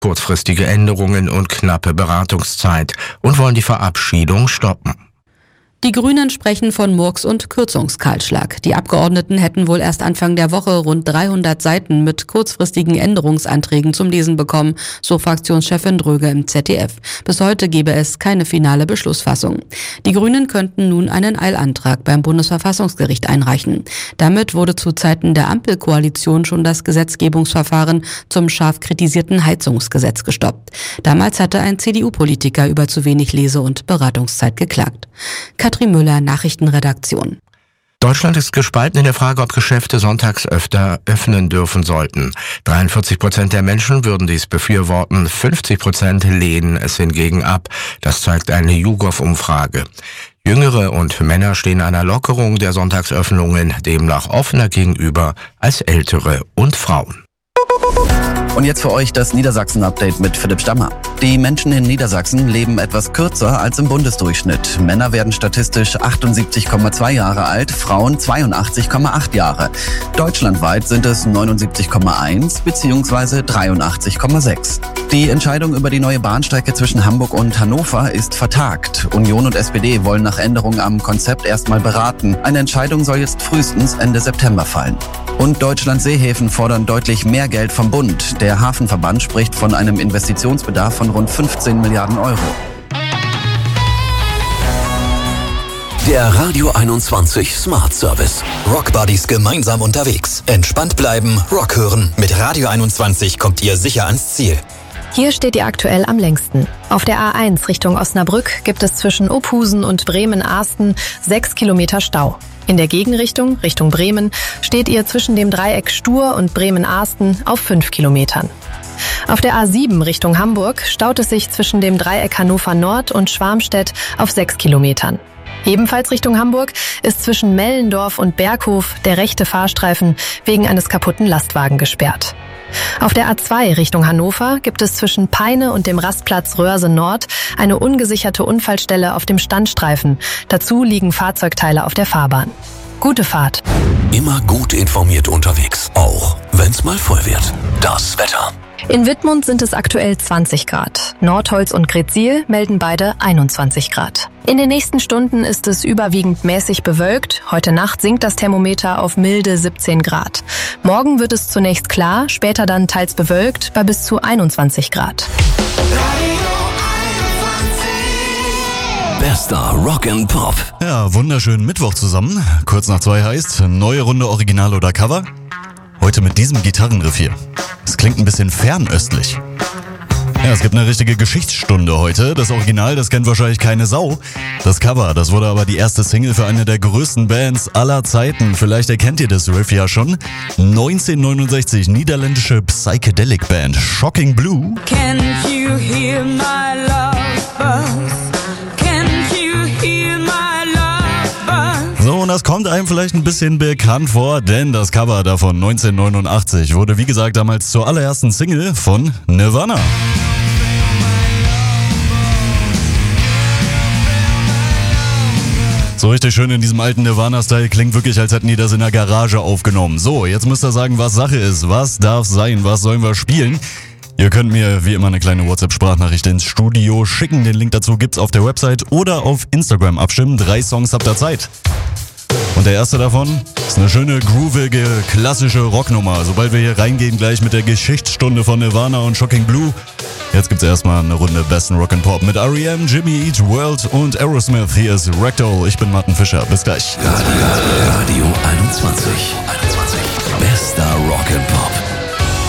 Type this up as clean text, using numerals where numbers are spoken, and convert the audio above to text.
kurzfristige Änderungen und knappe Beratungszeit und wollen die Verabschiedung stoppen. Die Grünen sprechen von Murks- und Kürzungskahlschlag. Die Abgeordneten hätten wohl erst Anfang der Woche rund 300 Seiten mit kurzfristigen Änderungsanträgen zum Lesen bekommen, so Fraktionschefin Dröge im ZDF. Bis heute gebe es keine finale Beschlussfassung. Die Grünen könnten nun einen Eilantrag beim Bundesverfassungsgericht einreichen. Damit wurde zu Zeiten der Ampelkoalition schon das Gesetzgebungsverfahren zum scharf kritisierten Heizungsgesetz gestoppt. Damals hatte ein CDU-Politiker über zu wenig Lese- und Beratungszeit geklagt. Katrin Müller, Nachrichtenredaktion. Deutschland ist gespalten in der Frage, ob Geschäfte sonntags öfter öffnen dürfen sollten. 43% der Menschen würden dies befürworten, 50% lehnen es hingegen ab. Das zeigt eine YouGov-Umfrage. Jüngere und Männer stehen einer Lockerung der Sonntagsöffnungen demnach offener gegenüber als Ältere und Frauen. Und jetzt für euch das Niedersachsen-Update mit Philipp Stammer. Die Menschen in Niedersachsen leben etwas kürzer als im Bundesdurchschnitt. Männer werden statistisch 78,2 Jahre alt, Frauen 82,8 Jahre. Deutschlandweit sind es 79,1 bzw. 83,6. Die Entscheidung über die neue Bahnstrecke zwischen Hamburg und Hannover ist vertagt. Union und SPD wollen nach Änderung am Konzept erstmal beraten. Eine Entscheidung soll jetzt frühestens Ende September fallen. Und Deutschlands Seehäfen fordern deutlich mehr Geld vom Bund. Der Hafenverband spricht von einem Investitionsbedarf von rund 15 Milliarden Euro. Der Radio 21 Smart Service. Rock Buddies gemeinsam unterwegs. Entspannt bleiben, Rock hören. Mit Radio 21 kommt ihr sicher ans Ziel. Hier steht ihr aktuell am längsten. Auf der A1 Richtung Osnabrück gibt es zwischen Ophusen und Bremen-Arsten 6 Kilometer Stau. In der Gegenrichtung, Richtung Bremen, steht ihr zwischen dem Dreieck Stur und Bremen-Arsten auf 5 Kilometern. Auf der A7 Richtung Hamburg staut es sich zwischen dem Dreieck Hannover Nord und Schwarmstedt auf 6 Kilometern. Ebenfalls Richtung Hamburg ist zwischen Mellendorf und Berghof der rechte Fahrstreifen wegen eines kaputten Lastwagen gesperrt. Auf der A2 Richtung Hannover gibt es zwischen Peine und dem Rastplatz Röhrse Nord eine ungesicherte Unfallstelle auf dem Standstreifen. Dazu liegen Fahrzeugteile auf der Fahrbahn. Gute Fahrt. Immer gut informiert unterwegs, auch wenn's mal voll wird. Das Wetter. In Wittmund sind es aktuell 20 Grad. Nordholz und Gretzil melden beide 21 Grad. In den nächsten Stunden ist es überwiegend mäßig bewölkt. Heute Nacht sinkt das Thermometer auf milde 17 Grad. Morgen wird es zunächst klar, später dann teils bewölkt bei bis zu 21 Grad. Bester Rock and Pop. Ja, wunderschönen Mittwoch zusammen. Kurz nach 2 heißt, neue Runde Original oder Cover. Heute mit diesem Gitarrenriff hier. Es klingt ein bisschen fernöstlich. Ja, es gibt eine richtige Geschichtsstunde heute. Das Original, das kennt wahrscheinlich keine Sau. Das Cover, das wurde aber die erste Single für eine der größten Bands aller Zeiten. Vielleicht erkennt ihr das Riff ja schon. 1969, niederländische Psychedelic-Band Shocking Blue. Can't you hear my love buzz? So, und das kommt einem vielleicht ein bisschen bekannt vor, denn das Cover davon 1989 wurde, wie gesagt, damals zur allerersten Single von Nirvana. So richtig schön in diesem alten Nirvana-Style, klingt wirklich, als hätten die das in der Garage aufgenommen. So, jetzt müsst ihr sagen, was Sache ist, was darf sein, was sollen wir spielen? Ihr könnt mir wie immer eine kleine WhatsApp-Sprachnachricht ins Studio schicken. Den Link dazu gibt's auf der Website oder auf Instagram abstimmen. 3 Songs habt ihr Zeit. Und der erste davon ist eine schöne, groovige, klassische Rocknummer. Sobald wir hier reingehen, gleich mit der Geschichtsstunde von Nirvana und Shocking Blue. Jetzt gibt's erstmal eine Runde besten Rock'n'Pop mit R.E.M., Jimmy Eat World und Aerosmith. Hier ist Rectal. Ich bin Martin Fischer. Bis gleich. Radio 21.